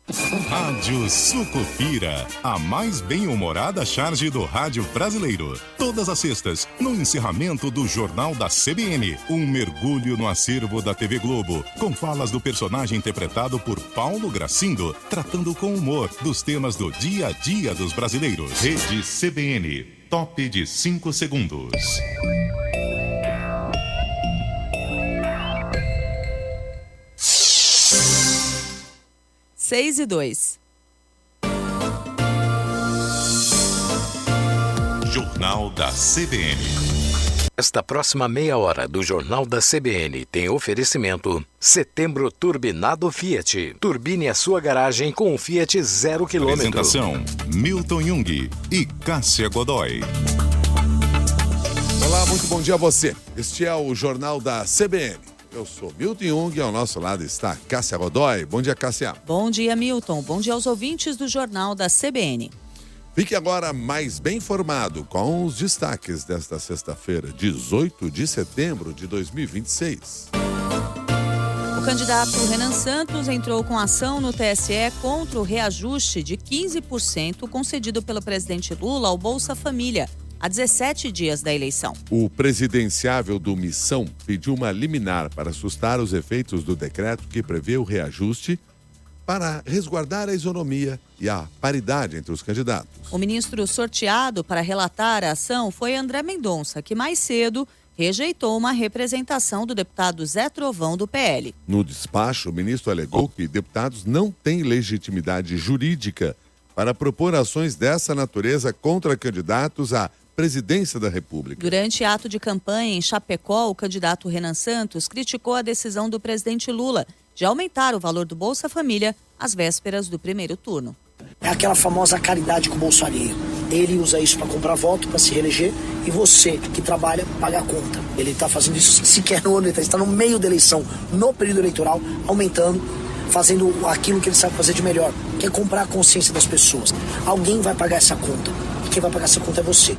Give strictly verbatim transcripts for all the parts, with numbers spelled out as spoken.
Rádio Sucupira, a mais bem-humorada charge do rádio brasileiro. Todas as sextas, no encerramento do Jornal da C B N, um mergulho no acervo da T V Globo, com falas do personagem interpretado por Paulo Gracindo, tratando com humor dos temas do dia a dia dos brasileiros. Rede C B N, top de cinco segundos. Seis e dois. Jornal da C B N. Esta próxima meia hora do Jornal da C B N tem oferecimento Setembro Turbinado Fiat. Turbine a sua garagem com um Fiat zero quilômetro. Apresentação, Milton Jung e Cássia Godoy. Olá, muito bom dia a você. Este é o Jornal da C B N. Eu sou Milton Jung e ao nosso lado está Cássia Godoy. Bom dia, Cássia. Bom dia, Milton. Bom dia aos ouvintes do Jornal da C B N. Fique agora mais bem informado com os destaques desta sexta-feira, dezoito de setembro de dois mil e vinte e seis. O candidato Renan Santos entrou com ação no T S E contra o reajuste de quinze por cento concedido pelo presidente Lula ao Bolsa Família, há dezessete dias da eleição. O presidenciável do Missão pediu uma liminar para assustar os efeitos do decreto que prevê o reajuste para resguardar a isonomia e a paridade entre os candidatos. O ministro sorteado para relatar a ação foi André Mendonça, que mais cedo rejeitou uma representação do deputado Zé Trovão do P L. No despacho, o ministro alegou que deputados não têm legitimidade jurídica para propor ações dessa natureza contra candidatos a presidência da República. Durante ato de campanha em Chapecó, o candidato Renan Santos criticou a decisão do presidente Lula de aumentar o valor do Bolsa Família às vésperas do primeiro turno. É aquela famosa caridade com o bolso alheio. Ele usa isso para comprar voto, para se reeleger, e você que trabalha paga a conta. Ele está fazendo isso sequer no ano, ele está no meio da eleição, no período eleitoral, aumentando, fazendo aquilo que ele sabe fazer de melhor, que é comprar a consciência das pessoas. Alguém vai pagar essa conta, e quem vai pagar essa conta é você.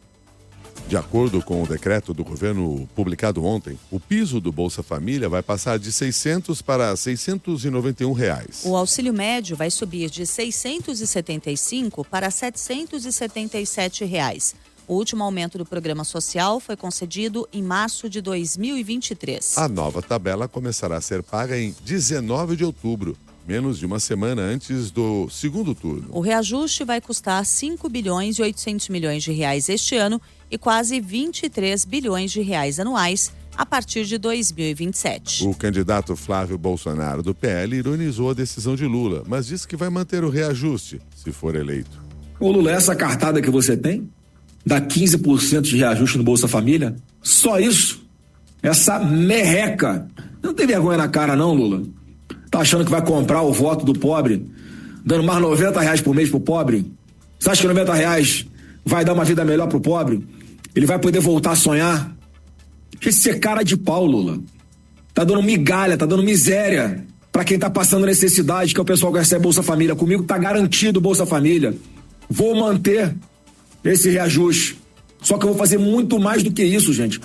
De acordo com o decreto do governo publicado ontem, o piso do Bolsa Família vai passar de seiscentos para seiscentos e noventa e um reais. O auxílio médio vai subir de seiscentos e setenta e cinco para setecentos e setenta e sete reais. O último aumento do programa social foi concedido em março de dois mil e vinte e três. A nova tabela começará a ser paga em dezenove de outubro. Menos de uma semana antes do segundo turno. O reajuste vai custar cinco bilhões e oitocentos milhões de reais este ano e quase vinte e três bilhões de reais anuais a partir de dois mil e vinte e sete. O candidato Flávio Bolsonaro do P L ironizou a decisão de Lula, mas disse que vai manter o reajuste se for eleito. Ô Lula, essa cartada que você tem, dá quinze por cento de reajuste no Bolsa Família, só isso? Essa merreca. Não tem vergonha na cara não, Lula? Tá achando que vai comprar o voto do pobre, dando mais noventa reais por mês pro pobre? Você acha que noventa reais vai dar uma vida melhor pro pobre? Ele vai poder voltar a sonhar? Esse é cara de pau, Lula. Tá dando migalha, tá dando miséria pra quem tá passando necessidade, que é o pessoal que recebe Bolsa Família. Comigo tá garantido o Bolsa Família. Vou manter esse reajuste. Só que eu vou fazer muito mais do que isso, gente.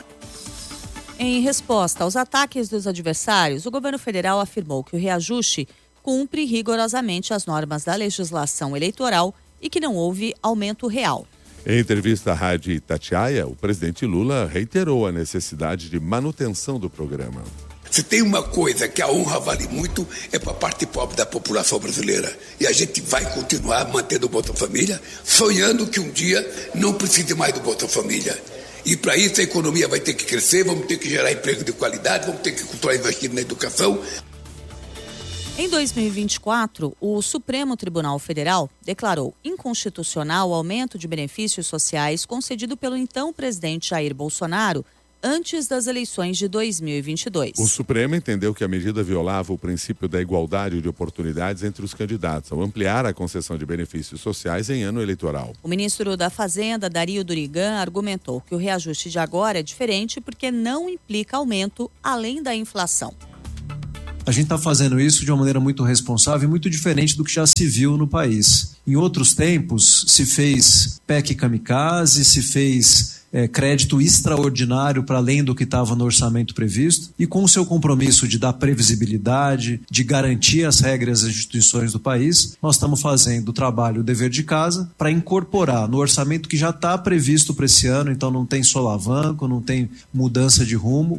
Em resposta aos ataques dos adversários, o governo federal afirmou que o reajuste cumpre rigorosamente as normas da legislação eleitoral e que não houve aumento real. Em entrevista à Rádio Itatiaia, o presidente Lula reiterou a necessidade de manutenção do programa. Se tem uma coisa que a honra vale muito, é para a parte pobre da população brasileira. E a gente vai continuar mantendo o Bolsa Família, sonhando que um dia não precise mais do Bolsa Família. E para isso a economia vai ter que crescer, vamos ter que gerar emprego de qualidade, vamos ter que continuar investindo na educação. Em dois mil e vinte e quatro, o Supremo Tribunal Federal declarou inconstitucional o aumento de benefícios sociais concedido pelo então presidente Jair Bolsonaro antes das eleições de dois mil e vinte e dois. O Supremo entendeu que a medida violava o princípio da igualdade de oportunidades entre os candidatos, ao ampliar a concessão de benefícios sociais em ano eleitoral. O ministro da Fazenda, Dario Durigan, argumentou que o reajuste de agora é diferente porque não implica aumento além da inflação. A gente está fazendo isso de uma maneira muito responsável e muito diferente do que já se viu no país. Em outros tempos, se fez P E C kamikaze, se fez é, crédito extraordinário para além do que estava no orçamento previsto, e com o seu compromisso de dar previsibilidade, de garantir as regras das instituições do país, nós estamos fazendo o trabalho, o dever de casa, para incorporar no orçamento que já está previsto para esse ano, então não tem solavanco, não tem mudança de rumo.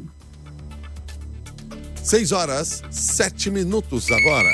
Seis horas, sete minutos agora.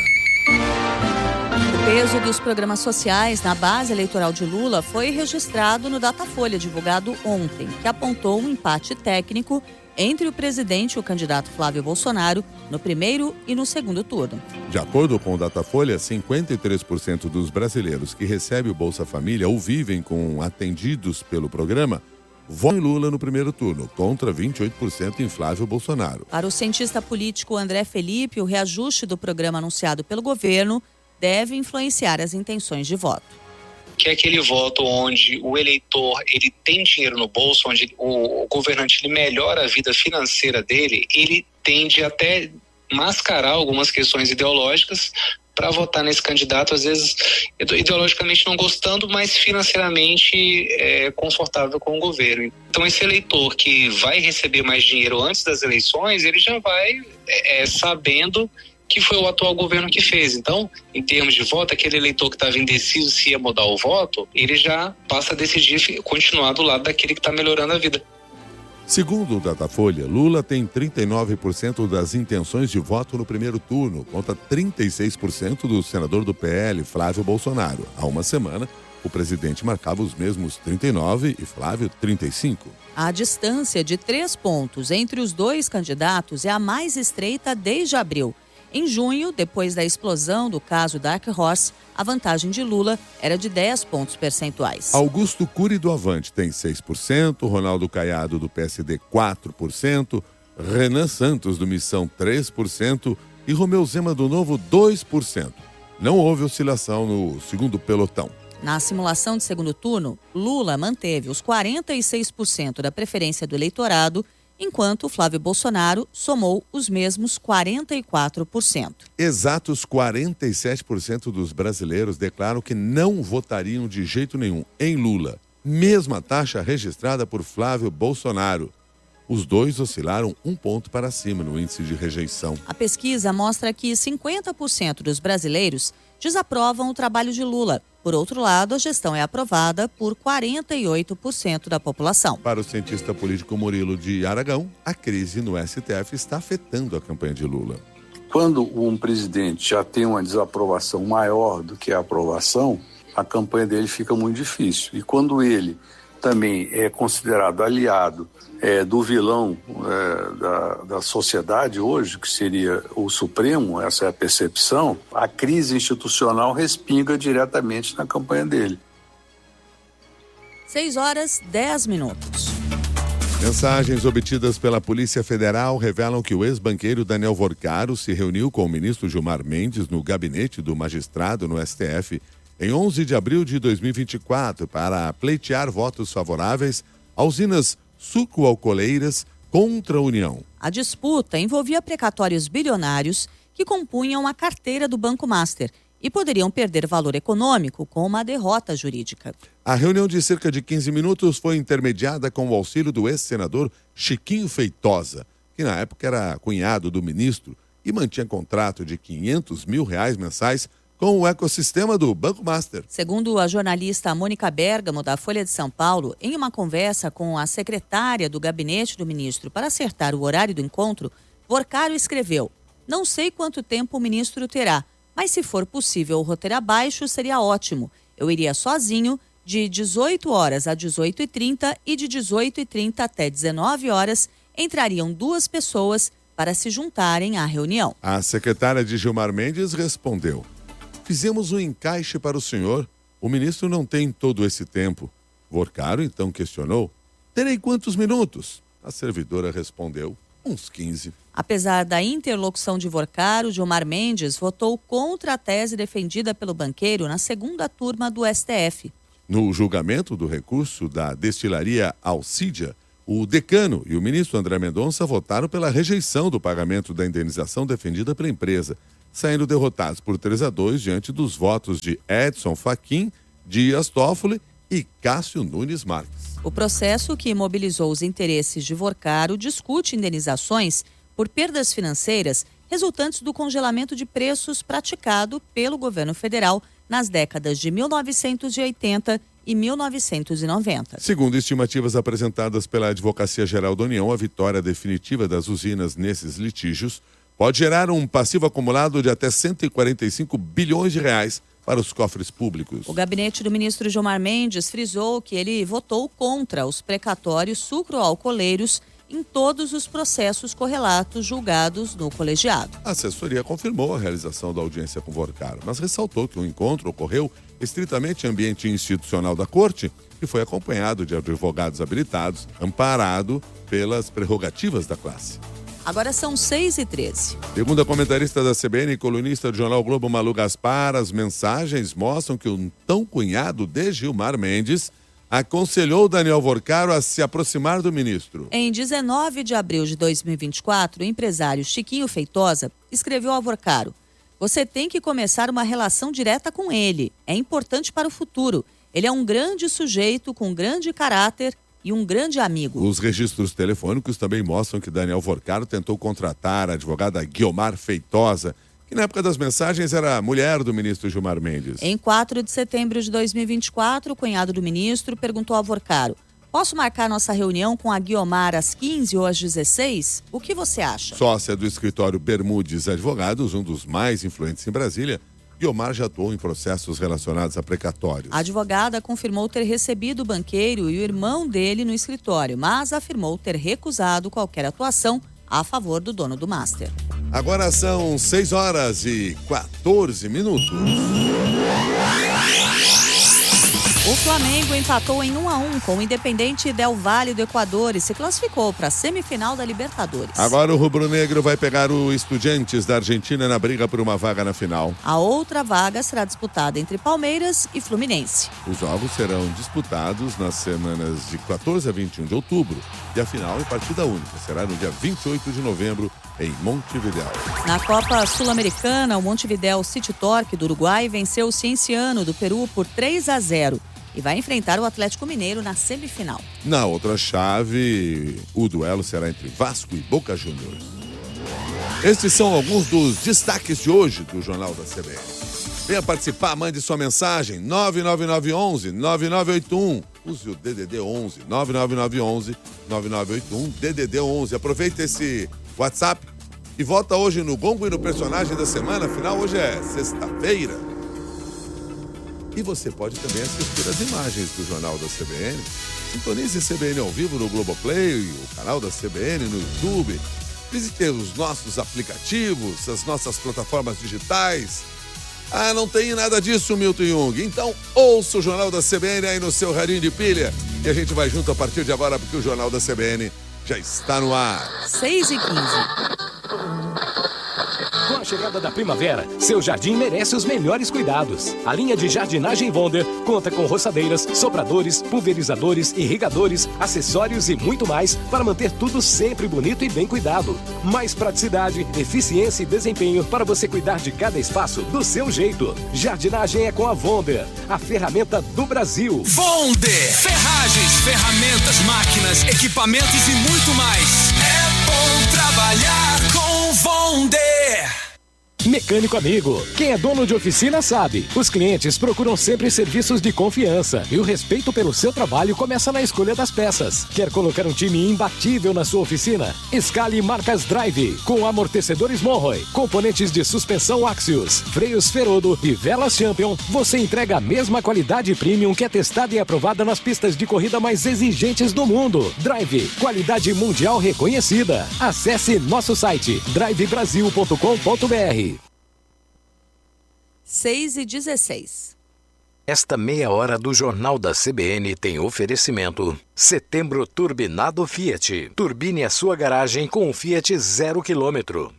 O peso dos programas sociais na base eleitoral de Lula foi registrado no Datafolha, divulgado ontem, que apontou um empate técnico entre o presidente e o candidato Flávio Bolsonaro no primeiro e no segundo turno. De acordo com o Datafolha, cinquenta e três por cento dos brasileiros que recebem o Bolsa Família ou vivem com atendidos pelo programa votam em Lula no primeiro turno, contra vinte e oito por cento em Flávio Bolsonaro. Para o cientista político André Felipe, o reajuste do programa anunciado pelo governo deve influenciar as intenções de voto. Que é aquele voto onde o eleitor ele tem dinheiro no bolso, onde o, o governante ele melhora a vida financeira dele, ele tende até mascarar algumas questões ideológicas para votar nesse candidato, às vezes ideologicamente não gostando, mas financeiramente é, confortável com o governo. Então esse eleitor que vai receber mais dinheiro antes das eleições, ele já vai é, sabendo que foi o atual governo que fez. Então, em termos de voto, aquele eleitor que estava indeciso se ia mudar o voto, ele já passa a decidir continuar do lado daquele que está melhorando a vida. Segundo o Datafolha, Lula tem trinta e nove por cento das intenções de voto no primeiro turno, contra trinta e seis por cento do senador do P L, Flávio Bolsonaro. Há uma semana, o presidente marcava os mesmos trinta e nove e Flávio trinta e cinco. A distância de três pontos entre os dois candidatos é a mais estreita desde abril. Em junho, depois da explosão do caso Dark Horse, a vantagem de Lula era de dez pontos percentuais. Augusto Cury do Avante tem seis por cento, Ronaldo Caiado do P S D quatro por cento, Renan Santos do Missão três por cento e Romeu Zema do Novo dois por cento. Não houve oscilação no segundo pelotão. Na simulação de segundo turno, Lula manteve os quarenta e seis por cento da preferência do eleitorado, enquanto Flávio Bolsonaro somou os mesmos quarenta e quatro por cento. Exatos quarenta e sete por cento dos brasileiros declaram que não votariam de jeito nenhum em Lula, mesma taxa registrada por Flávio Bolsonaro. Os dois oscilaram um ponto para cima no índice de rejeição. A pesquisa mostra que cinquenta por cento dos brasileiros desaprovam o trabalho de Lula. Por outro lado, a gestão é aprovada por quarenta e oito por cento da população. Para o cientista político Murilo de Aragão, a crise no S T F está afetando a campanha de Lula. Quando um presidente já tem uma desaprovação maior do que a aprovação, a campanha dele fica muito difícil. E quando ele também é considerado aliado é, do vilão é, da, da sociedade hoje, que seria o Supremo, essa é a percepção, a crise institucional respinga diretamente na campanha dele. seis horas, dez minutos. Mensagens obtidas pela Polícia Federal revelam que o ex-banqueiro Daniel Vorcaro se reuniu com o ministro Gilmar Mendes no gabinete do magistrado no S T F em onze de abril de dois mil e vinte e quatro para pleitear votos favoráveis a usinas sucroalcooleiras contra a União. A disputa envolvia precatórios bilionários que compunham a carteira do Banco Master e poderiam perder valor econômico com uma derrota jurídica. A reunião de cerca de quinze minutos foi intermediada com o auxílio do ex-senador Chiquinho Feitosa, que na época era cunhado do ministro e mantinha contrato de quinhentos mil reais mensais com o ecossistema do Banco Master. Segundo a jornalista Mônica Bergamo, da Folha de São Paulo, em uma conversa com a secretária do gabinete do ministro para acertar o horário do encontro, Vorcaro escreveu: "Não sei quanto tempo o ministro terá, mas se for possível o roteiro abaixo, seria ótimo. Eu iria sozinho de dezoito horas a dezoito e trinta e de dezoito e trinta até dezenove horas entrariam duas pessoas para se juntarem à reunião." A secretária de Gilmar Mendes respondeu: "Fizemos um encaixe para o senhor. O ministro não tem todo esse tempo." Vorcaro então questionou: "Terei quantos minutos?" A servidora respondeu: "Uns quinze." Apesar da interlocução de Vorcaro, Gilmar Mendes votou contra a tese defendida pelo banqueiro na segunda turma do S T F. No julgamento do recurso da destilaria Alcídia, o decano e o ministro André Mendonça votaram pela rejeição do pagamento da indenização defendida pela empresa, saindo derrotados por três a dois diante dos votos de Edson Fachin, Dias Toffoli e Cássio Nunes Marques. O processo que mobilizou os interesses de Vorcaro discute indenizações por perdas financeiras resultantes do congelamento de preços praticado pelo governo federal nas décadas de mil novecentos e oitenta e mil novecentos e noventa. Segundo estimativas apresentadas pela Advocacia Geral da União, a vitória definitiva das usinas nesses litígios pode gerar um passivo acumulado de até cento e quarenta e cinco bilhões de reais para os cofres públicos. O gabinete do ministro Gilmar Mendes frisou que ele votou contra os precatórios sucroalcooleiros em todos os processos correlatos julgados no colegiado. A assessoria confirmou a realização da audiência com Vorcaro, mas ressaltou que o encontro ocorreu estritamente em ambiente institucional da Corte e foi acompanhado de advogados habilitados, amparado pelas prerrogativas da classe. Agora são seis e treze. Segundo a comentarista da C B N e colunista do Jornal Globo, Malu Gaspar, as mensagens mostram que o tão cunhado de Gilmar Mendes aconselhou Daniel Vorcaro a se aproximar do ministro. Em dezenove de abril de dois mil e vinte e quatro, o empresário Chiquinho Feitosa escreveu a Vorcaro: "Você tem que começar uma relação direta com ele. É importante para o futuro. Ele é um grande sujeito com grande caráter e um grande amigo." Os registros telefônicos também mostram que Daniel Vorcaro tentou contratar a advogada Guiomar Feitosa, que na época das mensagens era mulher do ministro Gilmar Mendes. Em quatro de setembro de dois mil e vinte e quatro, o cunhado do ministro perguntou a Vorcaro: "Posso marcar nossa reunião com a Guiomar às quinze ou às dezesseis? O que você acha?" Sócia do escritório Bermudes Advogados, um dos mais influentes em Brasília, Guiomar já atuou em processos relacionados a precatórios. A advogada confirmou ter recebido o banqueiro e o irmão dele no escritório, mas afirmou ter recusado qualquer atuação a favor do dono do Master. Agora são seis horas e quatorze minutos. O Flamengo empatou em um a um com o Independente Del Valle do Equador e se classificou para a semifinal da Libertadores. Agora o rubro-negro vai pegar o Estudiantes da Argentina na briga por uma vaga na final. A outra vaga será disputada entre Palmeiras e Fluminense. Os jogos serão disputados nas semanas de quatorze a vinte e um de outubro e a final em partida única será no dia vinte e oito de novembro em Montevidéu. Na Copa Sul-Americana, o Montevidéu City Torque do Uruguai venceu o Cienciano do Peru por três a zero. E vai enfrentar o Atlético Mineiro na semifinal. Na outra chave, o duelo será entre Vasco e Boca Juniors. Estes são alguns dos destaques de hoje do Jornal da C B N. Venha participar, mande sua mensagem, nove nove nove um um, nove nove oito um. Use o D D D onze, nove nove nove um um, nove nove oito um, D D D onze. Aproveita esse WhatsApp e vota hoje no Gongo e no personagem da semana. Afinal, hoje é sexta-feira. E você pode também assistir as imagens do Jornal da C B N. Sintonize C B N ao vivo no Globoplay, o canal da C B N no YouTube. Visite os nossos aplicativos, as nossas plataformas digitais. Ah, não tem nada disso, Milton Jung. Então, ouça o Jornal da C B N aí no seu radinho de pilha. E a gente vai junto a partir de agora, porque o Jornal da C B N já está no ar. seis e quinze. Com a chegada da primavera, seu jardim merece os melhores cuidados. A linha de jardinagem Wonder conta com roçadeiras, sopradores, pulverizadores, irrigadores, acessórios e muito mais para manter tudo sempre bonito e bem cuidado. Mais praticidade, eficiência e desempenho para você cuidar de cada espaço do seu jeito. Jardinagem é com a Wonder, a ferramenta do Brasil. Wonder! Ferragens, ferramentas, máquinas, equipamentos e muito mais. É bom trabalhar com Wonder! Mecânico amigo, quem é dono de oficina sabe. Os clientes procuram sempre serviços de confiança e o respeito pelo seu trabalho começa na escolha das peças. Quer colocar um time imbatível na sua oficina? Escale marcas Drive, com amortecedores Monroe, componentes de suspensão Axios, freios Ferodo e velas Champion. Você entrega a mesma qualidade premium que é testada e aprovada nas pistas de corrida mais exigentes do mundo. Drive, qualidade mundial reconhecida. Acesse nosso site drive brasil ponto com ponto b r. seis e dezesseis. Esta meia hora do Jornal da C B N tem oferecimento. Setembro Turbinado Fiat. Turbine a sua garagem com um Fiat zero quilômetro.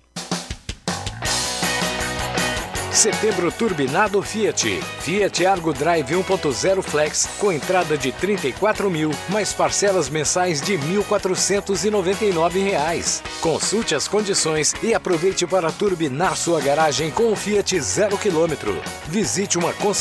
Setembro Turbinado Fiat. Fiat Argo Drive um ponto zero Flex com entrada de trinta e quatro mil, mais parcelas mensais de mil quatrocentos e noventa e nove reais. Consulte as condições e aproveite para turbinar sua garagem com o Fiat zero quilômetro. Visite uma concessionária